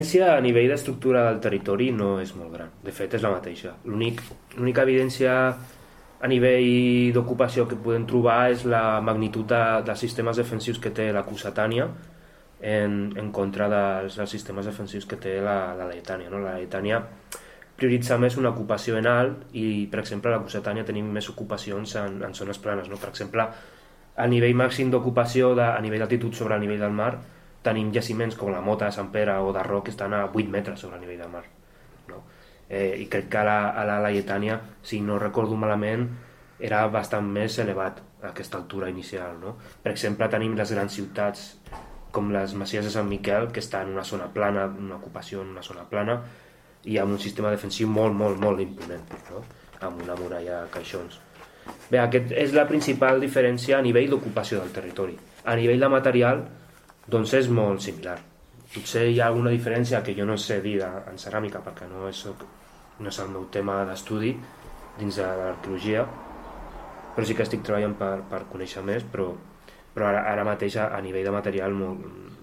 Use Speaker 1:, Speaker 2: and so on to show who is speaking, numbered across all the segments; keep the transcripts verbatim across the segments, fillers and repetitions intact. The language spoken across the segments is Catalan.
Speaker 1: A nivell d'estructura del territori no és molt gran, de fet és la mateixa. L'únic, l'única evidència a nivell d'ocupació que podem trobar és la magnitud de, dels sistemes defensius que té la Cusatània en, en contra dels, dels sistemes defensius que té la, la Laietània. No? La Laietània prioritza més una ocupació en alt i, per exemple, a la Cusatània tenim més ocupacions en, en zones planes. No? Per exemple, a nivell màxim d'ocupació de, a nivell d'altitud sobre el nivell del mar tenim jaciments com la Mota de Sant Pere o d'Arró que estan a vuit metres sobre el nivell del mar, no? eh, i crec que a la, a la Laietània, si no recordo malament, era bastant més elevat a aquesta altura inicial, no? Per exemple, tenim les grans ciutats com les Masies de Sant Miquel, que està en una zona plana, una ocupació en una zona plana i amb un sistema defensiu molt, molt, molt imponent, no? Amb una muralla de caixons. Bé, aquest és la principal diferència a nivell d'ocupació del territori. A nivell de material, doncs és molt similar. Potser hi ha alguna diferència que jo no sé dir en ceràmica perquè no és, no és el meu tema d'estudi dins de l'arqueologia, però sí que estic treballant per, per conèixer més, però, però ara, ara mateix a, a nivell de material no,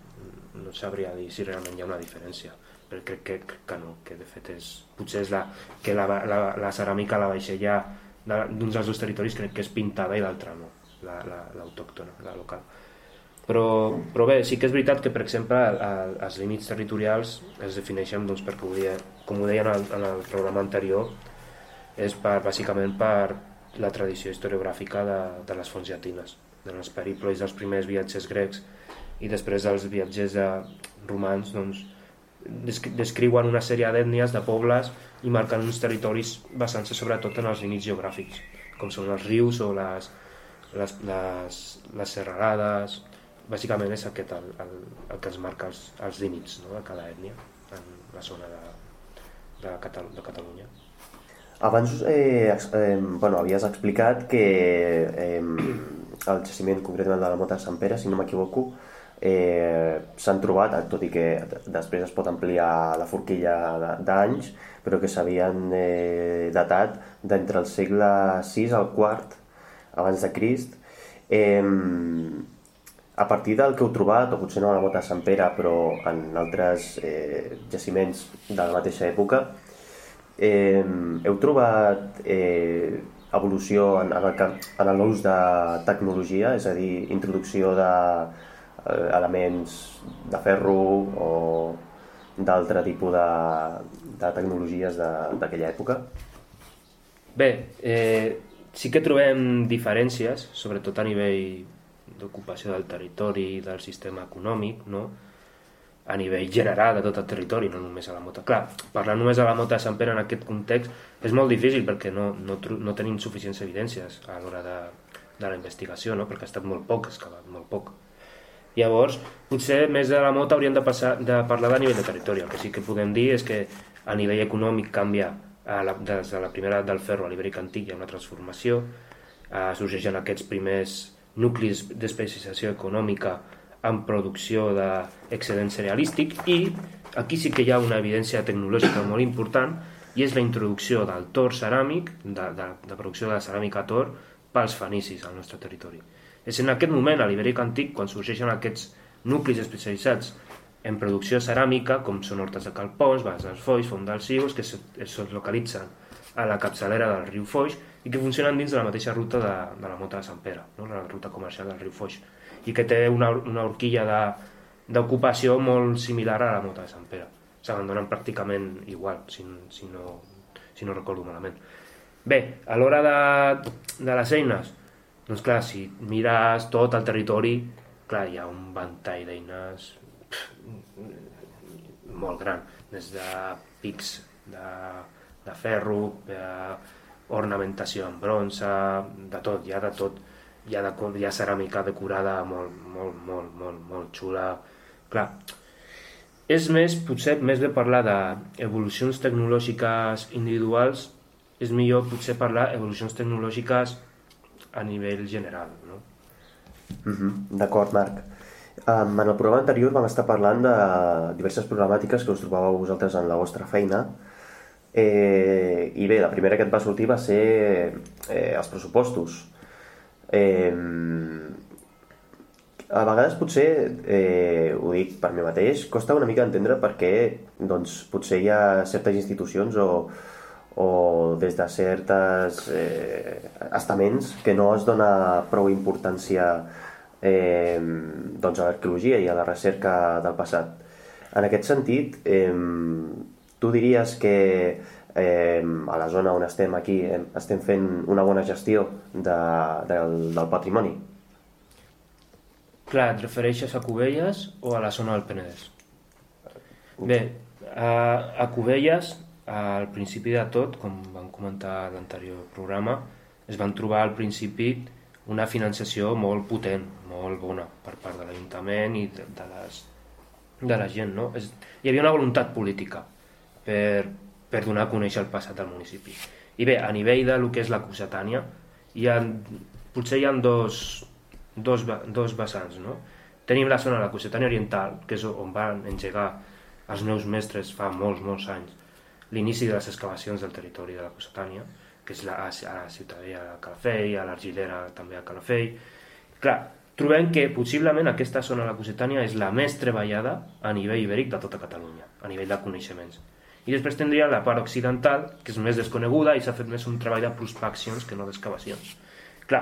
Speaker 1: no sabria dir si realment hi ha una diferència, però crec que, que no, que de fet és, potser és la, que la, la, la ceràmica, la vaixella d'un dels dos territoris crec que és pintada i l'altra no, l'autòctona, la, la local. Però, però bé, sí que és veritat que, per exemple, els límits territorials es defineixen, doncs, perquè ho deia, com ho deia en el, en el programa anterior, és per, bàsicament per la tradició historiogràfica de, de les fonts llatines, de les periplos dels primers viatgers grecs i després dels viatgers de, romans, doncs, descriuen una sèrie d'ètnies, de pobles, i marquen uns territoris basant-se sobretot en els límits geogràfics, com són els rius o les, les, les, les serralades. Bàsicament és aquest el, el, el que ens marca els, els límits, no?, de cada ètnia en la zona de, de, Catal de Catalunya.
Speaker 2: Abans eh, eh, bueno, havies explicat que eh, el jaciment concretament de la Mota de Sant Pere, si no m'equivoco, eh, s'han trobat, tot i que després es pot ampliar la forquilla d'anys, però que s'havien eh, datat d'entre el segle sis al quart abans de Crist. Eh, A partir del que heu trobat, o potser no a la Mota de Sant Pere, però en altres eh, jaciments de la mateixa època, eh, heu trobat eh, evolució en, en l'ús de tecnologia, és a dir, introducció d'elements de, eh, de ferro o d'altre tipus de, de tecnologies d'aquella època?
Speaker 1: Bé, eh, sí que trobem diferències, sobretot a nivell d'ocupació del territori i del sistema econòmic, no? A nivell general de tot el territori, no només a la Mota. Clar, parlar només de la Mota de Sant Pere en aquest context és molt difícil perquè no, no, no tenim suficients evidències a l'hora de, de la investigació, no? Perquè ha estat molt poc excavat, molt poc. Llavors, potser més de la Mota hauríem de, passar, de parlar de nivell de territori. El que sí que podem dir és que a nivell econòmic canvia a la, des de la primera edat del ferro a l'Ibèric antic hi ha una transformació, eh, sorgeixen aquests primers nuclis d'especialització econòmica en producció d'excedent cerealístic i aquí sí que hi ha una evidència tecnològica molt important i és la introducció del tor ceràmic, de, de, de producció de ceràmica tor pels fenicis al nostre territori. És en aquest moment, a l'Ibèric antic, quan sorgeixen aquests nuclis especialitzats en producció ceràmica, com són Hortes de Cal Pons, Bas dels Foix, Font dels Sigos, que es localitzen a la capçalera del riu Foix i que funcionen dins de la mateixa ruta de, de la Mota de Sant Pere, no? La ruta comercial del riu Foix, i que té una, una horquilla d'ocupació molt similar a la Mota de Sant Pere. S'abandonen pràcticament igual, si, si, no, si no recordo malament. Bé, a l'hora de, de les eines, doncs clar, si mires tot el territori, clar, hi ha un ventall d'eines molt gran, des de pics de, de ferro, de ornamentació en bronze, de tot, hi ha de tot. Hi ha, de, hi ha ceràmica decorada molt, molt, molt, molt, molt xula. Clar, és més, potser més de parlar d'evolucions tecnològiques individuals, és millor potser parlar d'evolucions tecnològiques a nivell general, no?
Speaker 2: Mm-hmm. D'acord, Marc. Um, en el programa anterior vam estar parlant de diverses problemàtiques que us trobàveu vosaltres en la vostra feina. Eh, I bé, la primera que et va sortir va ser eh, els pressupostos. Eh, A vegades potser, eh, ho dic per mi mateix, costa una mica entendre perquè doncs, potser hi ha certes institucions o, o des de certes eh, estaments que no es dona prou importància eh, doncs a l'arqueologia i a la recerca del passat. En aquest sentit, eh, tu diries que eh, a la zona on estem aquí eh, estem fent una bona gestió de, del, del patrimoni?
Speaker 1: Clar, et refereixes a Cubelles o a la zona del Penedès? Bé, a, a Cubelles, al principi de tot, com vam comentar a l'anterior programa, es van trobar al principi una financiació molt potent, molt bona per part de l'Ajuntament i de, de, les, de la gent, no? Es, hi havia una voluntat política per, per donar a conèixer el passat del municipi. I bé, a nivell de lo que és la Cocetània, hi ha, potser hi ha dos, dos, dos vessants, no? Tenim la zona de la Cocetània Oriental, que és on van engegar els meus mestres fa molts, molts anys, l'inici de les excavacions del territori de la Cocetània, que és la, a la Ciutadella de Calafell, a l'Argilera també a Calafell. Clar, trobem que possiblement aquesta zona de la Cocetània és la més treballada a nivell ibèric de tota Catalunya, a nivell de coneixements. I després tindria la part occidental, que és més desconeguda i s'ha fet més un treball de prospeccions que no d'excavacions. Clar,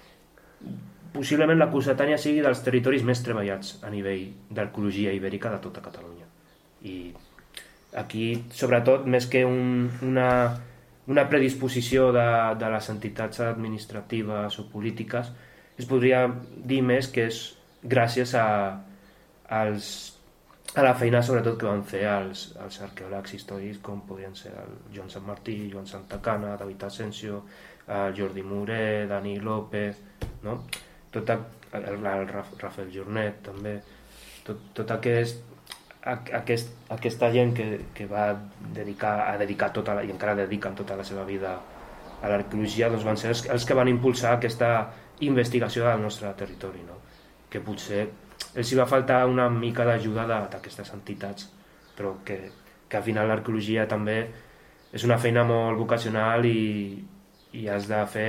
Speaker 1: possiblement la Cocetània sigui dels territoris més treballats a nivell d'arqueologia ibèrica de tota Catalunya. I aquí, sobretot, més que un, una, una predisposició de, de les entitats administratives o polítiques, es podria dir més que és gràcies a, als, a la feina sobretot que van fer els, els arqueòlegs històrics, com podrien ser el Joan Sant Martí, Joan Santacana, David Asensio, el Jordi Morer, Dani López, no? Tot el, el, el Rafael Jornet també, tot, tot aquest, aquest, aquesta gent que, que va dedicar, a dedicar tota la, i encara dediquen tota la seva vida a l'arqueologia, doncs van ser els, els que van impulsar aquesta investigació del nostre territori, no? Que potser els hi va faltar una mica d'ajuda d'aquestes entitats, però que, que al final l'arqueologia també és una feina molt vocacional i, i has de fer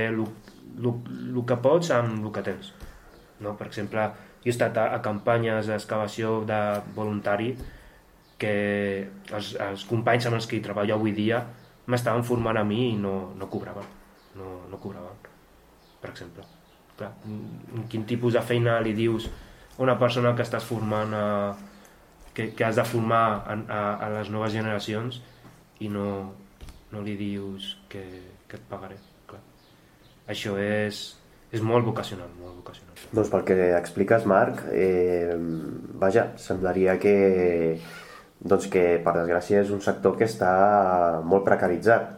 Speaker 1: el que pots amb el que tens, no? Per exemple, jo he estat a, a campanyes d'excavació de voluntari que els, els companys amb els que hi treballo avui dia m'estaven formant a mi i no, no cobraven, no, no cobraven, per exemple. Clar, quin tipus de feina li dius a una persona que estàs formant a, que, que has de formar a, a, a les noves generacions i no, no li dius que, que et pagaré? Clar. Això és, és molt vocacional, molt vocacional.
Speaker 2: Doncs pel que expliques, Marc, eh, vaja, semblaria que, doncs que per desgràcia és un sector que està molt precaritzat.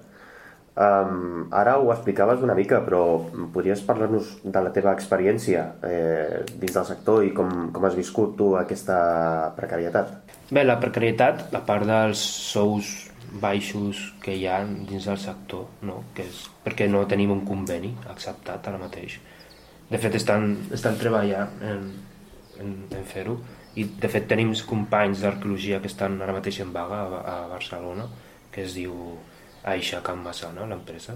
Speaker 2: Um, ara ho explicaves una mica, però podries parlar-nos de la teva experiència eh, dins del sector i com, com has viscut tu aquesta precarietat?
Speaker 1: Bé, la precarietat, a part dels sous baixos que hi ha dins del sector, no? Que és perquè no tenim un conveni acceptat ara mateix. De fet, estan, estan treballant en, en, en fer-ho, i de fet tenim companys d'arqueologia que estan ara mateix en vaga a, a Barcelona, que es diu Aixa Can Massana, l'empresa.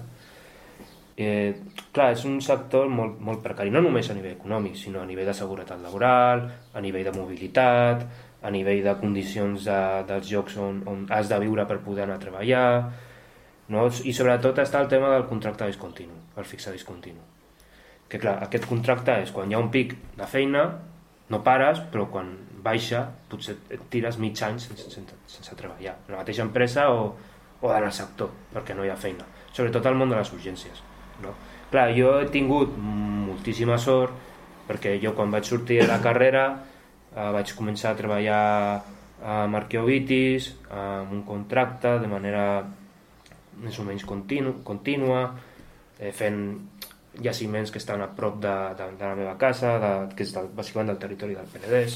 Speaker 1: Eh, clar, és un sector molt, molt precari, no només a nivell econòmic, sinó a nivell de seguretat laboral, a nivell de mobilitat, a nivell de condicions de, dels llocs on, on has de viure per poder anar a treballar, no? I sobretot està el tema del contracte discontinu, el fixe discontinu. Que clar, aquest contracte és quan hi ha un pic de feina, no pares, però quan baixa potser et tires mig any sense, sense, sense treballar, en la mateixa empresa o, o en el sector, perquè no hi ha feina, sobretot al món de les urgències, no? Clar, jo he tingut moltíssima sort, perquè jo quan vaig sortir de la carrera eh, vaig començar a treballar amb arqueovitis, amb un contracte de manera més o menys continu, contínua, eh, fent jaciments que estan a prop de, de, de la meva casa, de, que és del, bàsicament del territori del Penedès.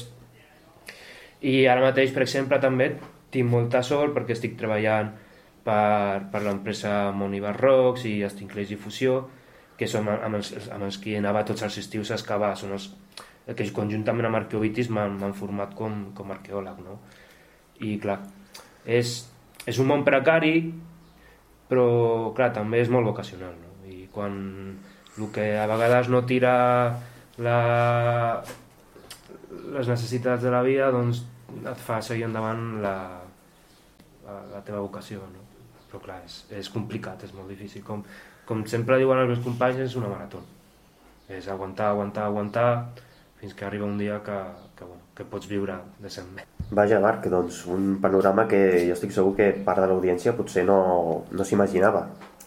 Speaker 1: I ara mateix, per exemple, també tinc molta sort perquè estic treballant per, per l'empresa Monivar Rocks i Estincleix i Fusió, que són amb els, amb els que anava tots els estius a excavar, són els que conjuntament amb arqueovitis m'han format com, com arqueòleg, no? I clar, és, és un món precari, però clar, també és molt vocacional, no? I quan el que a vegades no tira la, les necessitats de la vida doncs, et fa seguir endavant la, la, la teva vocació, no? Però clar, és, és complicat, és molt difícil. Com, com sempre diuen els meus companys, és una marató. És aguantar, aguantar, aguantar, fins que arriba un dia que, que, bueno, que pots viure decentment.
Speaker 2: Vaja, Marc, doncs un panorama que jo estic segur que part de l'audiència potser no, no s'imaginava.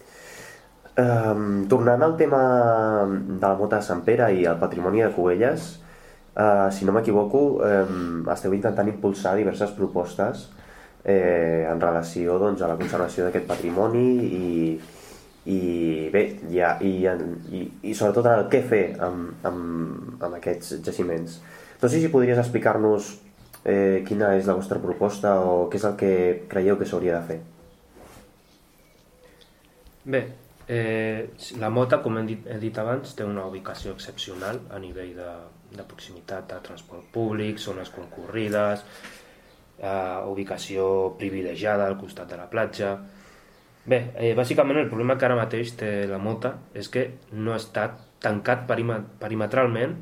Speaker 2: Um, tornant al tema de la Mota de Sant Pere i el patrimoni de Cubelles, uh, si no m'equivoco, um, esteu intentant impulsar diverses propostes eh, en relació doncs, a la conservació d'aquest patrimoni i, i bé, ja, i, i, i sobretot en el què fer amb, amb, amb aquests jaciments. No sé si podries explicar-nos eh, quina és la vostra proposta o què és el que creieu que s'hauria de fer.
Speaker 1: Bé, eh, la Mota, com hem dit, he dit abans, té una ubicació excepcional a nivell de, de proximitat a transport públic, zones concurrides, eh, ubicació privilegiada al costat de la platja. Bé, eh, bàsicament el problema que ara mateix té la Mota és que no està tancat perimetralment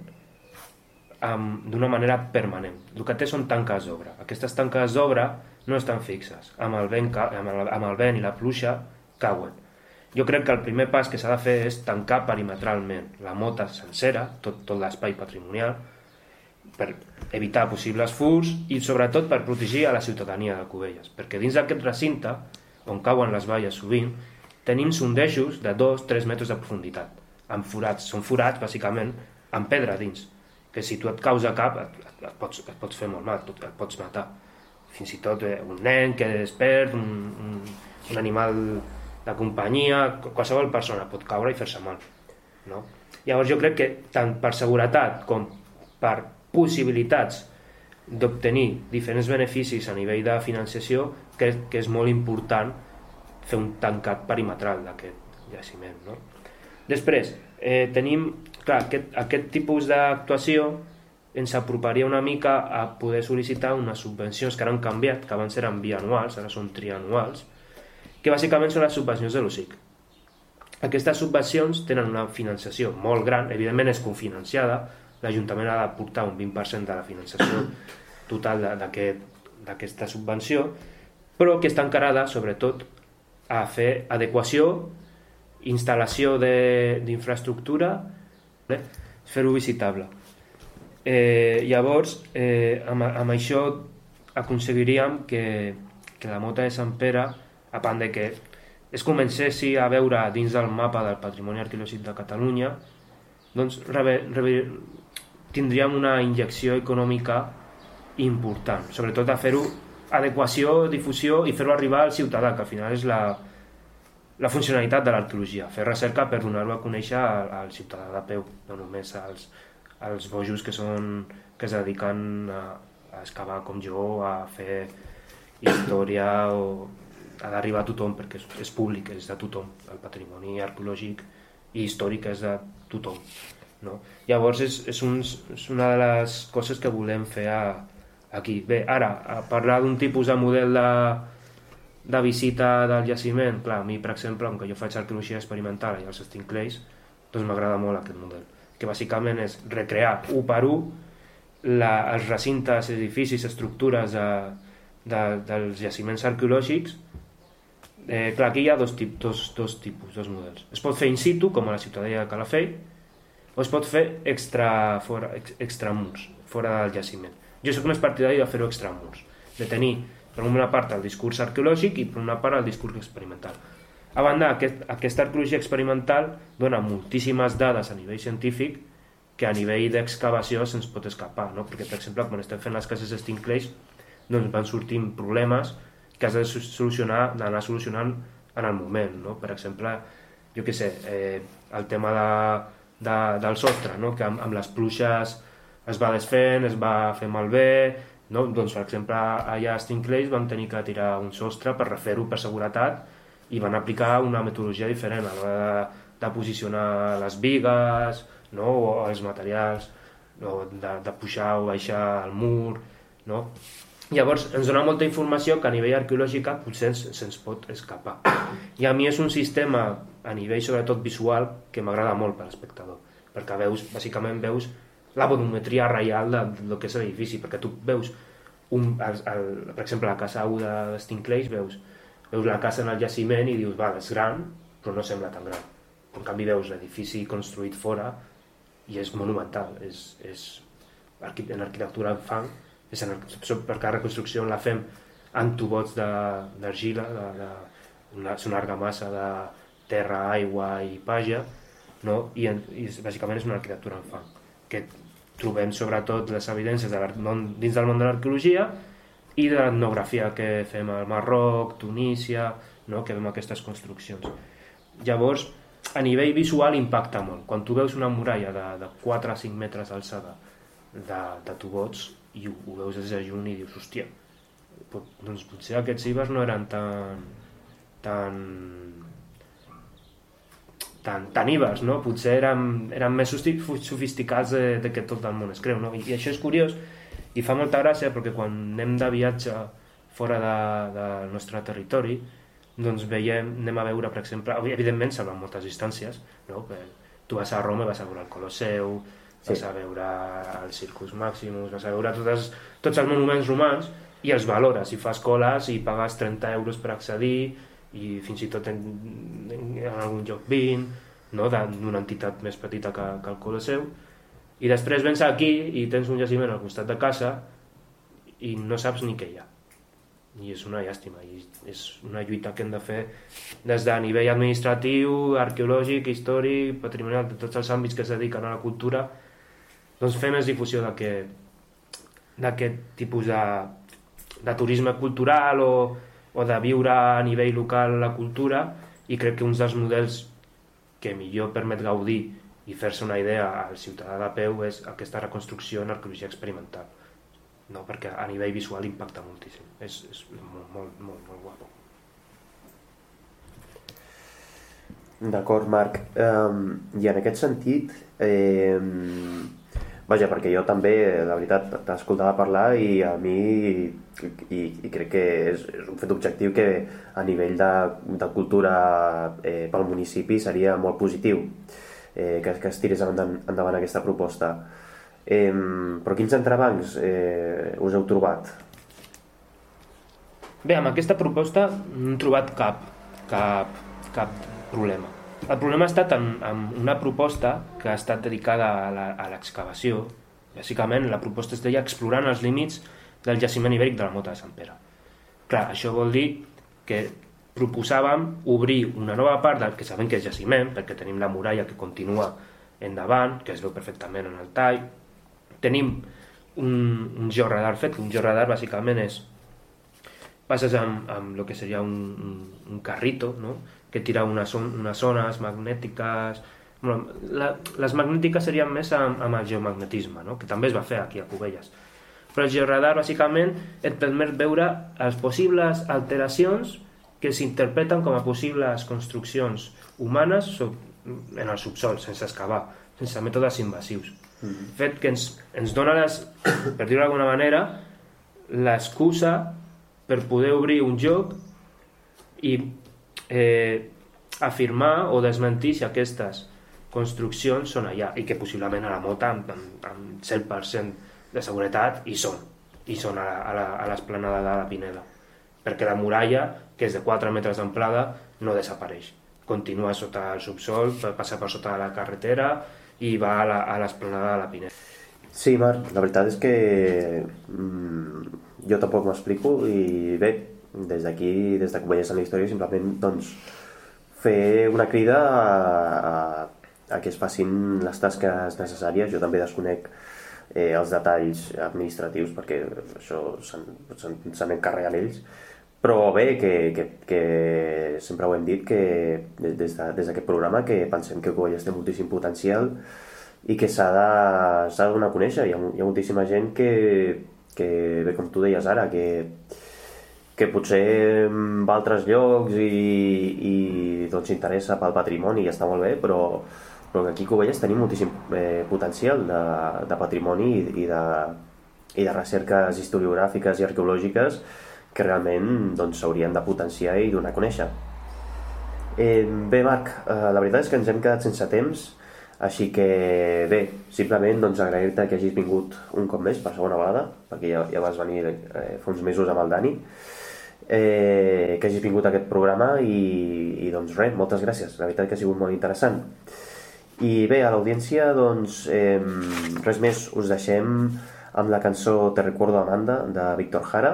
Speaker 1: d'una manera permanent. El que té són tanques d'obra. Aquestes tanques d'obra no estan fixes. Amb el vent, amb el, amb el vent i la pluja cauen. Jo crec que el primer pas que s'ha de fer és tancar perimetralment la Mota sencera, tot, tot l'espai patrimonial, per evitar possibles furs i sobretot per protegir a la ciutadania de Cubelles, perquè dins d'aquest recinte, on cauen les valles sovint, tenim sondejos de dos a tres metres de profunditat, amb forats. Són forats, bàsicament, amb pedra dins, que si tu et caus a cap et, et, et, pots, et pots fer molt mal, et, et pots matar. Fins i tot eh, un nen que es perd, un, un, un animal de companyia, qualsevol persona pot caure i fer-se mal, no? Llavors jo crec que tant per seguretat com per possibilitats d'obtenir diferents beneficis a nivell de financiació, crec que és molt important fer un tancat perimetral d'aquest jaciment, no? Després, eh, tenim, clar, aquest, aquest tipus d'actuació ens aproparia una mica a poder sol·licitar unes subvencions que ara han canviat, que abans eren bianuals, ara són trianuals, que bàsicament són les subvencions de l'O S I C. Aquestes subvencions tenen una financiació molt gran, evidentment és cofinanciada, l'Ajuntament ha d'aportar un vint per cent de la financiació total d'aquesta subvenció, però que està encarada sobretot a fer adequació, instal·lació d'infraestructura, eh, fer-ho visitable. Eh, llavors, eh, amb, amb això aconseguiríem que, que la Mota de Sant Pere, a part de que es comencessi a veure dins del mapa del patrimoni arqueològic de Catalunya, doncs rebe, rebe, tindríem una injecció econòmica important, sobretot a fer-ho adequació, difusió i fer-ho arribar al ciutadà, que al final és la, la funcionalitat de l'arqueologia, fer recerca per donar-ho a conèixer al, al ciutadà de peu, no només als, als bojos que, són, que es dediquen a, a excavar com jo, a fer història, o ha d'arribar a tothom perquè és, és públic, és de tothom, el patrimoni arqueològic i històric és de tothom, no? Llavors és, és, uns, és una de les coses que volem fer a, aquí. Bé, ara, a parlar d'un tipus de model de, de visita del jaciment, clar, a mi per exemple, com que jo faig arqueologia experimental i els Stinclays, doncs m'agrada molt aquest model, que bàsicament és recrear u per u la, els recintes, edificis, estructures de, de, dels jaciments arqueològics. Eh, clar, aquí hi ha dos, tip, dos, dos tipus, dos models. Es pot fer in situ, com a la ciutadella de Calafell, o es pot fer extra, fora, ex, extramurs, fora del jaciment. Jo soc més partidari de fer-ho extramurs, de tenir per una part el discurs arqueològic i per una part el discurs experimental. A banda, aquest, aquesta arqueologia experimental dona moltíssimes dades a nivell científic que a nivell d'excavació se'ns pot escapar, no? Perquè, per exemple, quan estem fent les cases Stinclays, doncs van sortint problemes que has de solucionar, d'anar solucionant en el moment, no? Per exemple, jo què sé, eh, el tema de, de, del sostre, no? Que amb, amb les pluges es va desfent, es va fer malbé, no? Doncs, per exemple, allà a Stinclays van tenir que tirar un sostre per refer-ho per seguretat i van aplicar una metodologia diferent a l'hora de, de posicionar les bigues, no? O els materials, no? de, de pujar o baixar el mur, no? Llavors ens dona molta informació que a nivell arqueològica potser se'ns se pot escapar. I a mi és un sistema a nivell sobretot visual que m'agrada molt per l'espectador, perquè veus, bàsicament veus la volumetria real de, de lo que és l'edifici, perquè tu veus, un, el, el, per exemple, la casa u de Stinclays, veus, veus la casa en el jaciment i dius, val, és gran, però no sembla tan gran. En canvi veus l'edifici construït fora i és monumental, és, és en arquitectura en fang, és en, perquè la reconstrucció la fem en tubots d'argila, de, de, una, és una argamassa de terra, aigua i palla, no? I, en, i bàsicament és una arquitectura en fang, que trobem sobretot les evidències de món, dins del món de l'arqueologia i de l'etnografia que fem al Marroc, Tunísia, no? Que fem aquestes construccions. Llavors, a nivell visual impacta molt. Quan tu veus una muralla de, de quatre a cinc metres d'alçada de, de tubots i ho, ho veus des de lluny i dius, hòstia, pot, doncs potser aquests cibers no eren tan tan tan, tan ibers, no? Potser eren, eren més sofisticats de, de que tot el món es creu, no? I, i això és curiós i fa molta gràcia perquè quan anem de viatge fora de, del nostre territori, doncs veiem, anem a veure, per exemple, evidentment salven moltes distàncies, no? Tu vas a Roma i vas a veure el Colosseu, vas sí. a veure el Circus Maximus, vas a veure totes, tots els monuments romans i els valores, i fas coles i pagues trenta euros per accedir i fins i tot en, en, en algun lloc vint, no? D'una entitat més petita que, que el Colosseu, i després vens aquí i tens un jaciment al costat de casa i no saps ni què hi ha. I és una llàstima, i és una lluita que hem de fer des de nivell administratiu, arqueològic, històric, patrimonial, de tots els àmbits que es dediquen a la cultura, doncs fer més difusió d'aquest tipus de, de turisme cultural o, o de viure a nivell local la cultura, i crec que un dels models que millor permet gaudir i fer-se una idea al ciutadà de peu és aquesta reconstrucció en arqueologia experimental. No, perquè a nivell visual impacta moltíssim, és, és molt, molt, molt, molt guapo.
Speaker 2: D'acord, Marc. Um, I en aquest sentit, eh, vaja, perquè jo també, la veritat, t'escoltava parlar i a mi, i, i crec que és, és un fet objectiu que a nivell de, de cultura eh, pel municipi seria molt positiu eh, que, que es tirés endavant, endavant aquesta proposta. Eh, però quins entrebancs eh, us heu trobat?
Speaker 1: Bé, amb aquesta proposta no hem trobat cap, cap, cap problema. El problema ha estat en, en una proposta que ha estat dedicada a l'excavació. Bàsicament, la proposta es deia explorant els límits del jaciment ibèric de la Mota de Sant Pere. Clar, això vol dir que proposàvem obrir una nova part del que sabem que és jaciment, perquè tenim la muralla que continua endavant, que es veu perfectament en el tall. Tenim un, un georadar fet, un georadar bàsicament és passes amb, amb el que seria un, un, un carrito, no? Que tira unes, unes zones magnètiques. Bueno, la, les magnètiques serien més amb, amb el geomagnetisme, no? Que també es va fer aquí a Cubelles. Però el georadar bàsicament et permet veure les possibles alteracions que s'interpreten com a possibles construccions humanes en el subsol, sense excavar, sense mètodes invasius. Mm-hmm. Fet que ens, ens dona, les, per dir-ho d'alguna manera, l'excusa per poder obrir un lloc i eh, afirmar o desmentir si aquestes construccions són allà, i que possiblement a la Mota amb, amb, amb cent per cent de seguretat hi són, hi són a l'esplanada de la Pineda, perquè la muralla, que és de quatre metres d'amplada, no desapareix, continua sota el subsol, passa per sota de la carretera i va a l'esplanada de la Pineda.
Speaker 2: Sí, Marc, la veritat és que mmm, jo tampoc m'explico, i bé, des d'aquí, des de Cubelles en la història, simplement doncs, fer una crida a, a, a que es facin les tasques necessàries. Jo també desconec eh, els detalls administratius, perquè això se n'encarreguen ells, però bé, que, que, que sempre ho hem dit, que des d'aquest de, programa que pensem que Cubelles té moltíssim potencial i que s'ha de, s'ha de donar a conèixer. Hi ha, hi ha moltíssima gent que, que, bé, com tu deies ara, que, que potser va a altres llocs i, i doncs s'interessa pel patrimoni i està molt bé, però, però que aquí a Cubelles tenim moltíssim eh, potencial de, de patrimoni i, i, de, i de recerques historiogràfiques i arqueològiques que realment doncs, s'haurien de potenciar i donar a conèixer. Eh, bé, Marc, eh, la veritat és que ens hem quedat sense temps. Així que bé, simplement doncs, agrair-te que hagis vingut un cop més per segona vegada, perquè ja, ja vas venir eh, fa uns mesos amb el Dani, eh, que hagis vingut a aquest programa i, i doncs res, moltes gràcies, la veritat que ha sigut molt interessant. I bé, a l'audiència doncs eh, res més, us deixem amb la cançó Te recuerdo Amanda de Víctor Jara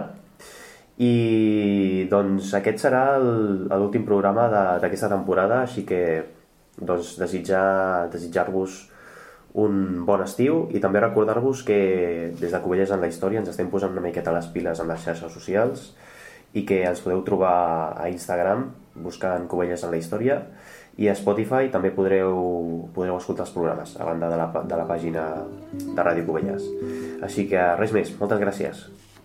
Speaker 2: i doncs aquest serà el- l'últim programa de- d'aquesta temporada, així que doncs desitjar, desitjar-vos un bon estiu i també recordar-vos que des de Cubelles en la Història ens estem posant una miqueta les piles en les xarxes socials i que ens podeu trobar a Instagram buscant Cubelles en la Història i a Spotify també podreu, podreu escoltar els programes a banda de la, pa- de la pàgina de Ràdio Cubelles. Així que res més, moltes gràcies.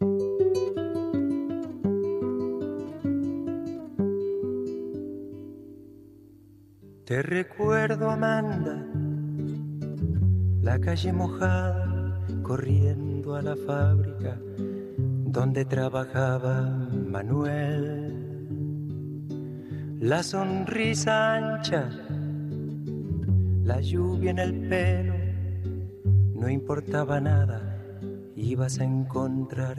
Speaker 3: Te recuerdo, Amanda, la calle mojada, corriendo a la fábrica donde trabajaba Manuel. La sonrisa ancha, la lluvia en el pelo, no importaba nada, ibas a encontrar